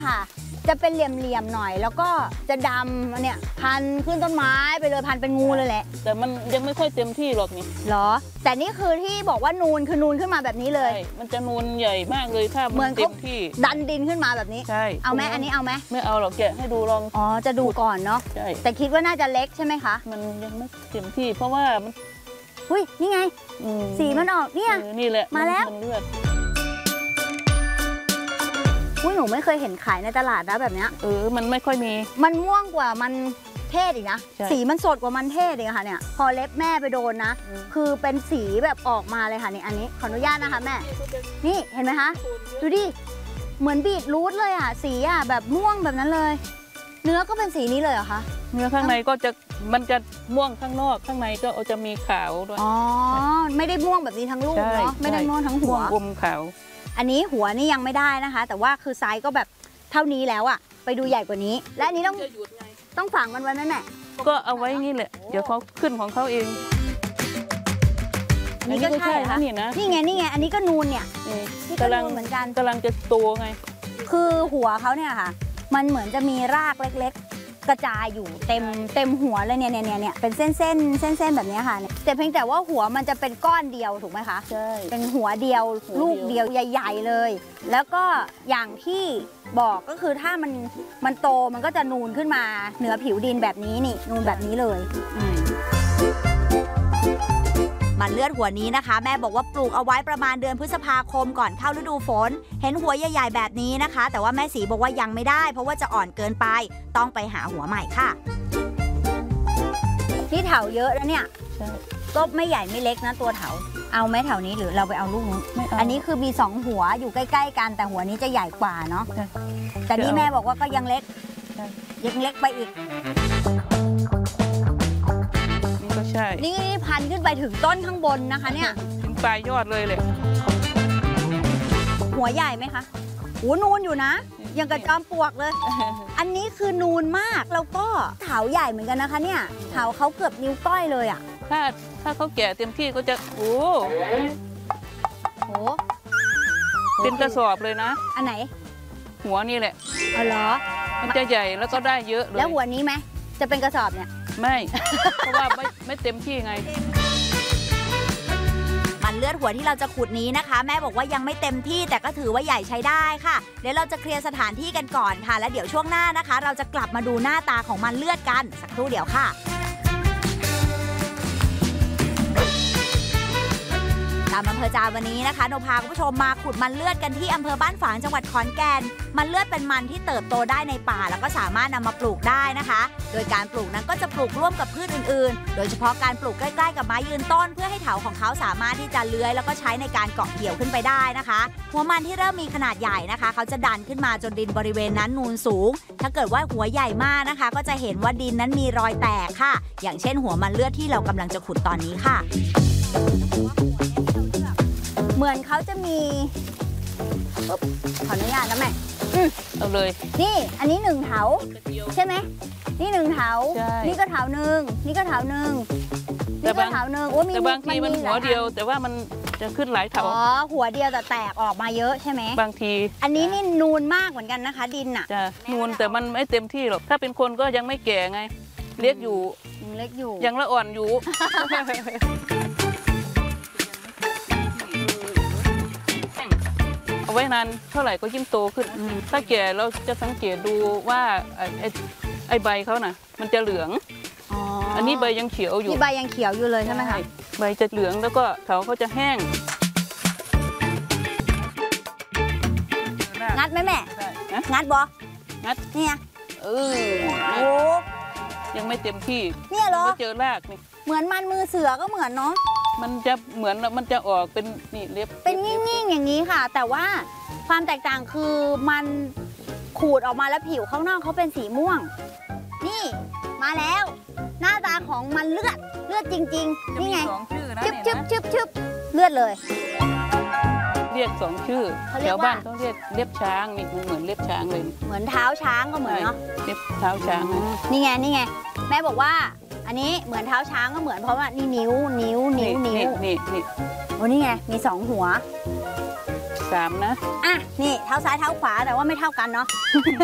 ค่ะจะเป็นเหลี่ยมๆหน่อยแล้วก็จะดำเนี่ยพันขึ้นต้นไม้ไปเลยพันเป็นงูเลยแหละแต่มันยังไม่ค่อยเต็มที่หรอกนี่เหรอแต่นี่คือที่บอกว่านูนคือนูนขึ้นมาแบบนี้เลยมันจะนูนใหญ่มากเลยถ้ามันเต็มที่ดันดินขึ้นมาแบบนี้ใช่เอาไหมอันนี้เอาไหมไม่เอาหรอกแกะให้ดูลองอ๋อจะดูก่อนเนาะใช่แต่คิดว่าน่าจะเล็กใช่ไหมคะมันยังไม่เต็มที่เพราะว่ามันอุ้ยนี่ไงสีมันออกเนี่ยนี่แหละมาแล้วเลือดหนูไม่เคยเห็นขายในตลาดนะแบบเนี้ยมันไม่ค่อยมีมันม่วงกว่ามันเทศอีกนะสีมันสดกว่ามันเทศอีกค่ะเนี่ยพอเล็บแม่ไปโดนนะคือเป็นสีแบบออกมาเลยค่ะนี่อันนี้ขออนุญาตนะคะแม่นี่เห็นไหมคะดูดิเหมือนบีทรูทเลยอ่ะสีอ่ะแบบม่วงแบบนั้นเลยเนื้อก็เป็นสีนี้เลยเหรอคะเนื้อข้างในก็มันจะม่วงข้างนอกข้างในก็จะมีขาวด้วยอ๋อไม่ได้ม่วงแบบนี้ทั้งลูกเนาะไม่ได้ม่วงทั้งหัวอมขาวอันนี้หัวนี่ยังไม่ได้นะคะแต่ว่าคือไซส์ก็แบบเท่านี้แล้วอะไปดูใหญ่กว่านี้และอันนี้ต้องฝังมันไว้ไหมแม่ก็เอาไว้นี่แหละเดี๋ยวเขาขึ้นของเขาเองนี่ก็ใช่ค่ะนี่ไงอันนี้ก็นูนเนี่ยนี่ก็นูนเหมือนกันกำลังจะโตไงคือหัวเขาเนี่ยค่ะมันเหมือนจะมีรากเล็กๆกระจายอยู่เต็มหัวเลยเนี่ยเป็นเส้นแบบนี้ค่ะแต่เพียงแต่ว่าหัวมันจะเป็นก้อนเดียวถูกไหมคะใช่เป็นหัวเดียวลูกเดียวใหญ่ๆเลยแล้วก็อย่างที่บอกก็คือถ้ามันโตมันก็จะนูนขึ้นมาเหนือผิวดินแบบนี้นี่นูนแบบนี้เลยมันเลือดหัวนี้นะคะแม่บอกว่าปลูกเอาไว้ประมาณเดือนพฤษภาคมก่อนเข้าฤดูฝนเห็นหัวใหญ่ๆแบบนี้นะคะแต่ว่าแม่สีบอกว่ายังไม่ได้เพราะว่าจะอ่อนเกินไปต้องไปหาหัวใหม่ค่ะที่เถาเยอะแล้วเนี่ยก็ไม่ใหญ่ไม่เล็กนะตัวเถาเอาไหมเถานี้หรือเราไปเอาลูกนู้นอันนี้คือมี2หัวอยู่ใกล้ๆกันแต่หัวนี้จะใหญ่กว่าเนาะแต่นี่แม่บอกว่าก็ยังเล็กไปอีกใช่นี่พันขึ้นไปถึงต้นข้างบนนะคะเนี่ยถึงปลายยอดเลยเลยหัวใหญ่ไหมคะโอ้นูนอยู่นะยังกระจอมปลวกเลย อันนี้คือนูนมากแล้วก็เถาใหญ่เหมือนกันนะคะเนี่ยเถาเขาเกือบนิ้วก้อยเลยอ่ะถ้าเขาแก่เต็มที่ก็จะโอ้โหเป็นกระสอบเลยนะอันไหนหัวนี่แหละอ๋อเหรอมันจะใหญ่แล้วก็ได้เยอะเลยแล้วหัวนี้ไหมจะเป็นกระสอบเนี่ยไม่เพราะว่าไม่เต็มที่ไงมันเลือดหัวที่เราจะขุดนี้นะคะแม่บอกว่ายังไม่เต็มที่แต่ก็ถือว่าใหญ่ใช้ได้ค่ะเดี๋ยวเราจะเคลียร์สถานที่กันก่อนค่ะแล้วเดี๋ยวช่วงหน้านะคะเราจะกลับมาดูหน้าตาของมันเลือดกันสักครู่เดียวค่ะตามอำเภอจาวันนี้นะคะโนพาคุณผู้ชมมาขุดมันเลือดกันที่อำเภอบ้านฝางจังหวัดขอนแก่นมันเลือดเป็นมันที่เติบโตได้ในป่าแล้วก็สามารถนำมาปลูกได้นะคะโดยการปลูกนั้นก็จะปลูกร่วมกับพืชอื่นๆโดยเฉพาะการปลูกใกล้ๆกับไม้ยืนต้นเพื่อให้เถาของเขาสามารถที่จะเลื้อยแล้วก็ใช้ในการเกาะเกี่ยวขึ้นไปได้นะคะหัวมันที่เริ่มมีขนาดใหญ่นะคะเขาจะดันขึ้นมาจนดินบริเวณนั้นนูนสูงถ้าเกิดว่าหัวใหญ่มากนะคะก็จะเห็นว่าดินนั้นมีรอยแตกค่ะอย่างเช่นหัวมันเลือดที่เรากำลังจะขุดตอนนี้ค่ะเหมือนเขาจะมีขออนุญาตนะแม่เอาเลยนี่อันนี้1เถาใช่ไหมนี่1เถานี่ก็เถานึงนี่ก็เถานึงนี่ก็เถานึงโอ้มีแต่บางทีมันหัวเดียวแต่ว่ามันจะขึ้นหลายเถาอ๋อหัวเดียวแต่แตกออกมาเยอะใช่ไหมบางทีอันนี้นี่นูนมากเหมือนกันนะคะดินอ่ะจะนูนแต่มันไม่เต็มที่หรอกถ้าเป็นคนก็ยังไม่แก่ไงเล็กอยู่ยังละอ่อนอยู่เอาไว้นานเท่าไหร่ก็ยิ่งโตขึ้นถ้าแก่เราจะสังเกตดูว่าไอ้ใบเขาน่ะมันจะเหลืองอันนี้ใบยังเขียวอยู่ใบยังเขียวอยู่เลยใช่ไหมคะใบจะเหลืองแล้วก็เขาจะแห้งงัดไหมแม่งัดบองัดเนี่ยโอ้ยังไม่เต็มที่เนี่ยเหรอเจอรากนี่เหมือนมันมือเสือก็เหมือนเนาะมันจะเหมือนมันจะออกเป็นนี่เล็บเป็นนิ่งๆอย่างนี้ค่ะแต่ว่าความแตกต่างคือมันขูดออกมาแล้วผิวข้างนอกเขาเป็นสีม่วงนี่มาแล้วหน้าตาของมันเลือดจริงๆนี่ไงชึบเลือดเลยเรียก2ชื่อแถวบ้านต้องเรียกเล็บช้างนี่มันเหมือนเล็บช้างเลยเหมือนเท้าช้างก็เหมือนเนาะเล็บเท้าช้างนี่ไงแม่บอกว่าอันนี้เหมือนเท้าช้างก็เหมือนเพราะว่านี่นิ้วนี่โอ้นี่ไงมี2หัว 3นะอ่ะนี่เท้าซ้ายเท้าขวาแต่ว่าไม่เท่ากันเนาะ